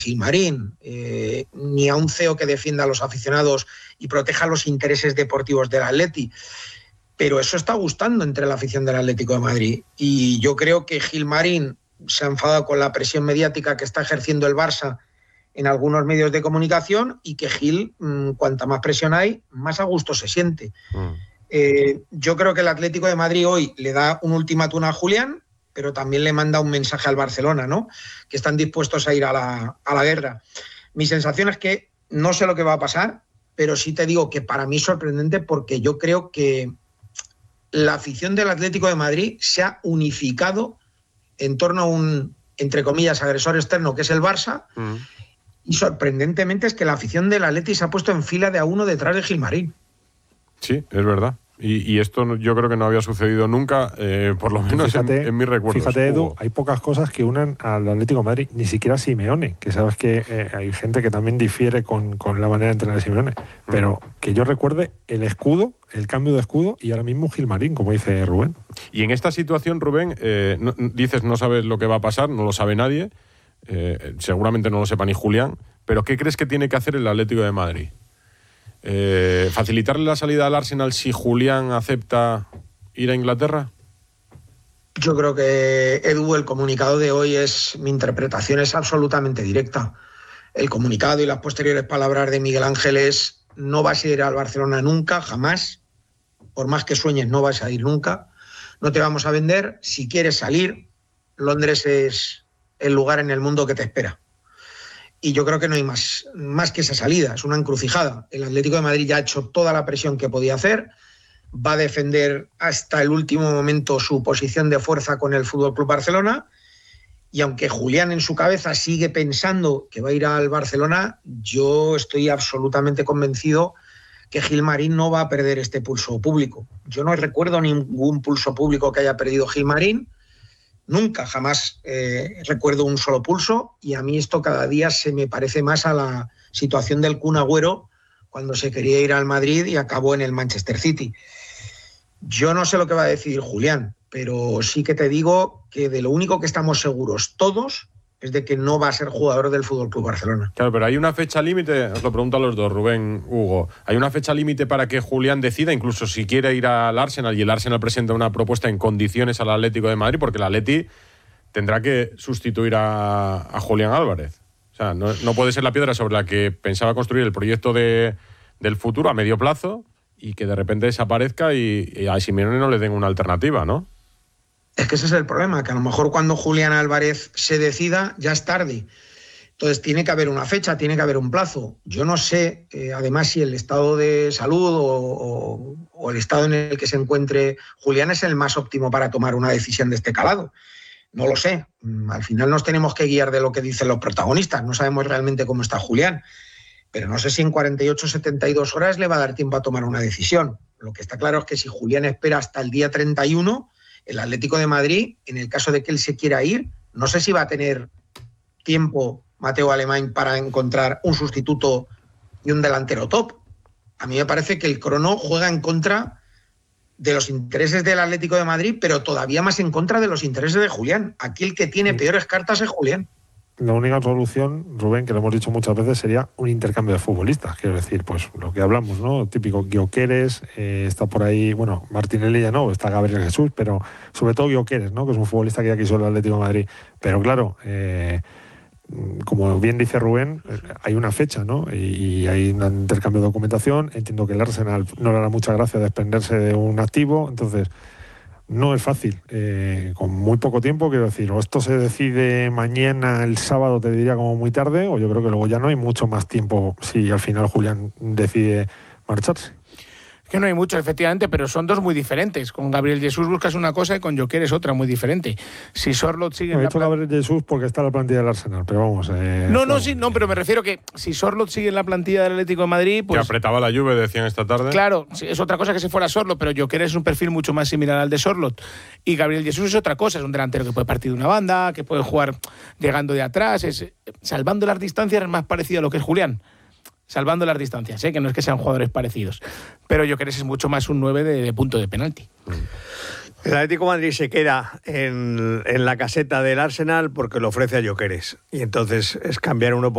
Gilmarín, ni a un CEO que defienda a los aficionados y proteja los intereses deportivos del Atleti. Pero eso está gustando entre la afición del Atlético de Madrid. Y yo creo que Gilmarín se ha enfadado con la presión mediática que está ejerciendo el Barça en algunos medios de comunicación y que Gil, cuanta más presión hay, más a gusto se siente. Yo creo que el Atlético de Madrid hoy le da un ultimátum a Julián, pero también le manda un mensaje al Barcelona, ¿no? Que están dispuestos a ir a la guerra. Mi sensación es que no sé lo que va a pasar, pero sí te digo que para mí es sorprendente porque yo creo que la afición del Atlético de Madrid se ha unificado en torno a un, entre comillas, agresor externo que es el Barça, y sorprendentemente es que la afición del Atleti se ha puesto en fila de a uno detrás de Gilmarín. Sí, es verdad. Y esto yo creo que no había sucedido nunca, por lo menos en mis recuerdos. Fíjate, Edu, hay pocas cosas que unen al Atlético de Madrid, ni siquiera Simeone, que sabes que hay gente que también difiere con la manera de entrenar a Simeone, pero que yo recuerde el escudo, el cambio de escudo y ahora mismo Gilmarín, como dice Rubén. Y en esta situación, Rubén, dices no sabes lo que va a pasar, no lo sabe nadie, seguramente no lo sepa ni Julián, pero ¿qué crees que tiene que hacer el Atlético de Madrid? ¿Facilitarle la salida al Arsenal si Julián acepta ir a Inglaterra? Yo creo que, Edu, el comunicado de hoy mi interpretación es absolutamente directa. El comunicado y las posteriores palabras de Miguel Ángel es: no vas a ir al Barcelona nunca, jamás, por más que sueñes no vas a ir nunca, no te vamos a vender, si quieres salir, Londres es el lugar en el mundo que te espera. Y yo creo que no hay más que esa salida, es una encrucijada. El Atlético de Madrid ya ha hecho toda la presión que podía hacer, va a defender hasta el último momento su posición de fuerza con el FC Barcelona, y aunque Julián en su cabeza sigue pensando que va a ir al Barcelona, yo estoy absolutamente convencido que Gilmarín no va a perder este pulso público. Yo no recuerdo ningún pulso público que haya perdido Gilmarín. Nunca, jamás recuerdo un solo pulso, y a mí esto cada día se me parece más a la situación del Kun Agüero cuando se quería ir al Madrid y acabó en el Manchester City. Yo no sé lo que va a decidir Julián, pero sí que te digo que de lo único que estamos seguros todos es de que no va a ser jugador del FC Barcelona. Claro, pero hay una fecha límite, os lo pregunto a los dos, Rubén, Hugo. ¿Hay una fecha límite para que Julián decida, incluso si quiere ir al Arsenal y el Arsenal presenta una propuesta en condiciones al Atlético de Madrid? Porque el Atleti tendrá que sustituir a Julián Álvarez. O sea, no puede ser la piedra sobre la que pensaba construir el proyecto del futuro a medio plazo y que de repente desaparezca y a Simeone no le den una alternativa, ¿no? Es que ese es el problema, que a lo mejor cuando Julián Álvarez se decida ya es tarde. Entonces tiene que haber una fecha, tiene que haber un plazo. Yo no sé, además, si el estado de salud o el estado en el que se encuentre Julián es el más óptimo para tomar una decisión de este calado. No lo sé. Al final nos tenemos que guiar de lo que dicen los protagonistas. No sabemos realmente cómo está Julián. Pero no sé si en 48 o 72 horas le va a dar tiempo a tomar una decisión. Lo que está claro es que si Julián espera hasta el día 31... el Atlético de Madrid, en el caso de que él se quiera ir, no sé si va a tener tiempo Mateo Alemany para encontrar un sustituto y un delantero top. A mí me parece que el crono juega en contra de los intereses del Atlético de Madrid, pero todavía más en contra de los intereses de Julián. Aquí el que tiene peores cartas es Julián. La única solución, Rubén, que lo hemos dicho muchas veces, sería un intercambio de futbolistas. Quiero decir, pues lo que hablamos, ¿no? Típico Gyökeres, está por ahí, bueno, Martinelli ya no, está Gabriel Jesús, pero sobre todo Gyökeres, ¿no? Que es un futbolista que ya quiso el Atlético de Madrid. Pero claro, como bien dice Rubén, hay una fecha, ¿no? Y hay un intercambio de documentación. Entiendo que el Arsenal no le hará mucha gracia desprenderse de un activo, entonces no es fácil, con muy poco tiempo, quiero decir, o esto se decide mañana, el sábado, te diría como muy tarde, o yo creo que luego ya no hay mucho más tiempo si al final Julián decide marcharse. Que no hay mucho, efectivamente, pero son dos muy diferentes. Con Gabriel Jesús buscas una cosa y con Gyökeres otra muy diferente. Si Sorloth sigue en la Gabriel Jesús porque está en la plantilla del Arsenal, pero vamos... No, pero me refiero que si Sorloth sigue en la plantilla del Atlético de Madrid, pues... Que apretaba la Juve, decían esta tarde. Claro, es otra cosa que se fuera Sorloth, pero Gyökeres es un perfil mucho más similar al de Sorloth. Y Gabriel Jesús es otra cosa, es un delantero que puede partir de una banda, que puede jugar llegando de atrás, salvando las distancias es más parecido a lo que es Julián. Salvando las distancias, que no es que sean jugadores parecidos. Pero Gyökeres es mucho más un 9 de punto de penalti. El Atlético de Madrid se queda en la caseta del Arsenal porque lo ofrece a Gyökeres. Y entonces es cambiar uno por